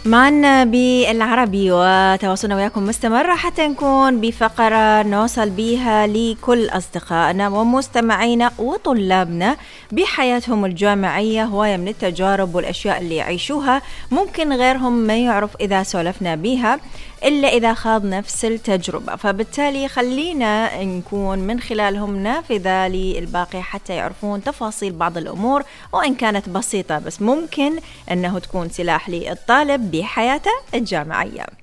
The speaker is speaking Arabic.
معنا بالعربي وتواصلنا وياكم مستمر حتى نكون بفقرة نوصل بيها لكل أصدقائنا ومستمعينا وطلابنا بحياتهم الجامعية. هواية من التجارب والأشياء اللي يعيشوها ممكن غيرهم ما يعرف إذا سولفنا بيها إلا إذا خاض نفس التجربة، فبالتالي خلينا نكون من خلالهم نافذة للباقي حتى يعرفون تفاصيل بعض الأمور وإن كانت بسيطة، بس ممكن أنه تكون سلاح للطالب بحياته الجامعية.